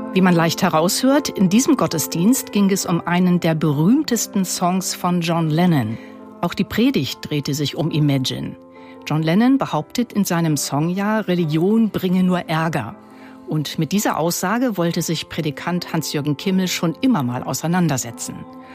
Wie man leicht heraushört, in diesem Gottesdienst ging es um einen der berühmtesten Songs von John Lennon. Auch die Predigt drehte sich um Imagine. John Lennon behauptet in seinem Song ja, Religion bringe nur Ärger. Und mit dieser Aussage wollte sich Predikant Hans-Jürgen Kimmel schon immer mal auseinandersetzen.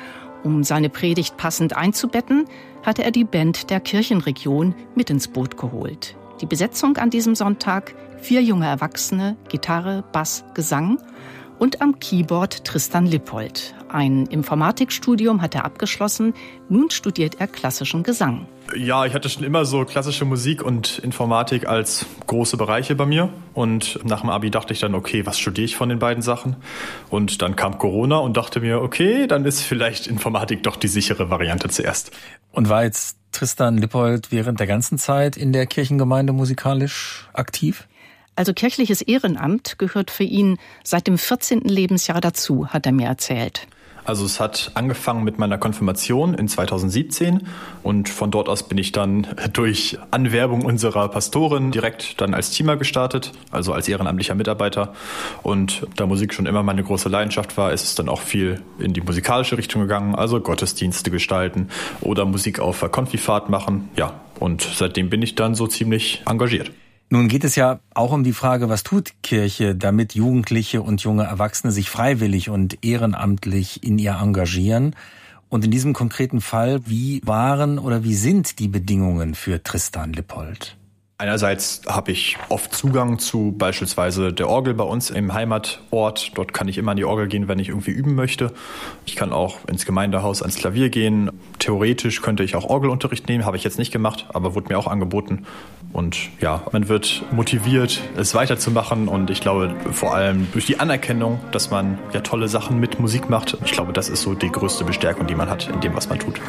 Um seine Predigt passend einzubetten, hatte er die Band der Kirchenregion mit ins Boot geholt. Die Besetzung an diesem Sonntag: 4 junge Erwachsene, Gitarre, Bass, Gesang und am Keyboard Tristan Lippold. Ein Informatikstudium hat er abgeschlossen, nun studiert er klassischen Gesang. Ja, ich hatte schon immer so klassische Musik und Informatik als große Bereiche bei mir. Und nach dem Abi dachte ich dann, okay, was studiere ich von den beiden Sachen? Und dann kam Corona und dachte mir, okay, dann ist vielleicht Informatik doch die sichere Variante zuerst. Und war jetzt Tristan Lippold während der ganzen Zeit in der Kirchengemeinde musikalisch aktiv? Also kirchliches Ehrenamt gehört für ihn seit dem 14. Lebensjahr dazu, hat er mir erzählt. Also es hat angefangen mit meiner Konfirmation in 2017 und von dort aus bin ich dann durch Anwerbung unserer Pastorin direkt dann als Teamer gestartet, also als ehrenamtlicher Mitarbeiter. Und da Musik schon immer meine große Leidenschaft war, ist es dann auch viel in die musikalische Richtung gegangen, also Gottesdienste gestalten oder Musik auf der Konfifahrt machen. Ja, und seitdem bin ich dann so ziemlich engagiert. Nun geht es ja auch um die Frage, was tut Kirche, damit Jugendliche und junge Erwachsene sich freiwillig und ehrenamtlich in ihr engagieren. Und in diesem konkreten Fall, wie waren oder wie sind die Bedingungen für Tristan Lippold? Einerseits habe ich oft Zugang zu beispielsweise der Orgel bei uns im Heimatort. Dort kann ich immer an die Orgel gehen, wenn ich irgendwie üben möchte. Ich kann auch ins Gemeindehaus ans Klavier gehen. Theoretisch könnte ich auch Orgelunterricht nehmen, habe ich jetzt nicht gemacht, aber wurde mir auch angeboten. Und ja, man wird motiviert, es weiterzumachen. Und ich glaube, vor allem durch die Anerkennung, dass man ja tolle Sachen mit Musik macht. Ich glaube, das ist so die größte Bestärkung, die man hat in dem, was man tut.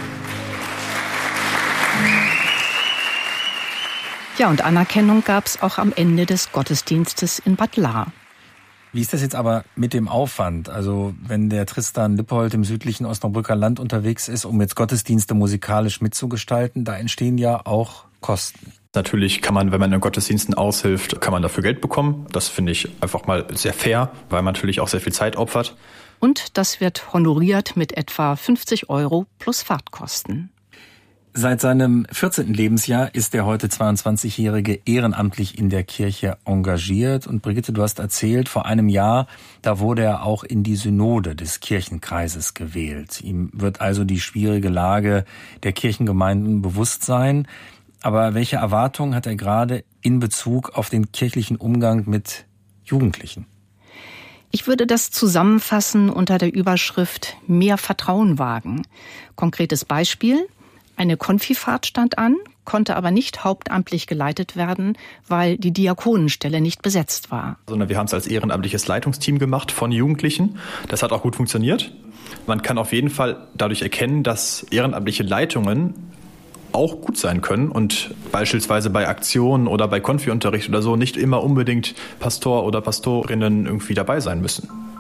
Ja, und Anerkennung gab es auch am Ende des Gottesdienstes in Bad Lahr. Wie ist das jetzt aber mit dem Aufwand? Also wenn der Tristan Lippold im südlichen Osnabrücker Land unterwegs ist, um jetzt Gottesdienste musikalisch mitzugestalten, da entstehen ja auch Kosten. Natürlich kann man, wenn man in Gottesdiensten aushilft, kann man dafür Geld bekommen. Das finde ich einfach mal sehr fair, weil man natürlich auch sehr viel Zeit opfert. Und das wird honoriert mit etwa 50 € plus Fahrtkosten. Seit seinem 14. Lebensjahr ist der heute 22-Jährige ehrenamtlich in der Kirche engagiert. Und Brigitte, du hast erzählt, vor einem Jahr, da wurde er auch in die Synode des Kirchenkreises gewählt. Ihm wird also die schwierige Lage der Kirchengemeinden bewusst sein. Aber welche Erwartungen hat er gerade in Bezug auf den kirchlichen Umgang mit Jugendlichen? Ich würde das zusammenfassen unter der Überschrift Mehr Vertrauen wagen. Konkretes Beispiel: Eine Konfifahrt stand an, konnte aber nicht hauptamtlich geleitet werden, weil die Diakonenstelle nicht besetzt war. Sondern wir haben es als ehrenamtliches Leitungsteam gemacht von Jugendlichen. Das hat auch gut funktioniert. Man kann auf jeden Fall dadurch erkennen, dass ehrenamtliche Leitungen auch gut sein können und beispielsweise bei Aktionen oder bei Konfi-Unterricht oder so nicht immer unbedingt Pastor oder Pastorinnen irgendwie dabei sein müssen.